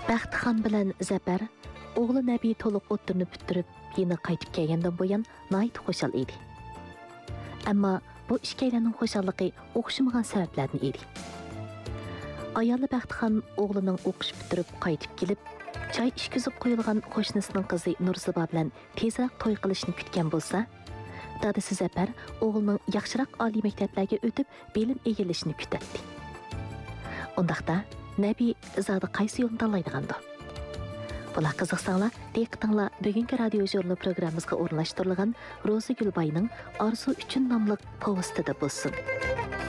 Baxtixon bilan Zafar o'g'li Nabiy to'liq o'ttirni bitirib, yana qaytib kelgandan buyon nihoyat xushal edi. Ammo bu ikkalarining xushalligi o'xshamagan sabablardan edi. Ayoli Baxtixon o'g'lining o'qish bitirib qaytib kelib, choy ishkizib qo'yilgan qo'shnisining qizi Nurziba bilan tezroq to'y qilishni kutgan bo'lsa, dadasi Zafar o'g'lining yaxshiroq oliy maktablarga o'tib, bilim egallashini kutadi. Undaqda Nabiy zodi qaysi yo'lni tanlaydigandi? Bular qiziqsanglar, diqqatinglar bugungi radio jurnal programmamizga o'rnashtirilgan Ro'za Gulbayning Orzu uchun nomli povestida bo'lsin.